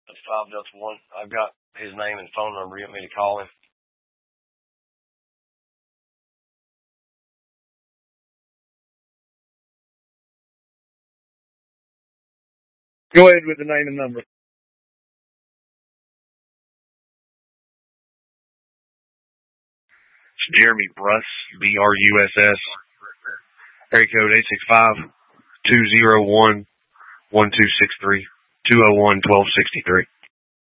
That's 5 Delta 1. I've got his name and phone number. You want me to call him? Go ahead with the name and number. It's Jeremy Bruss, B-R-U-S-S. Area code 865-201-1263. 201-1263.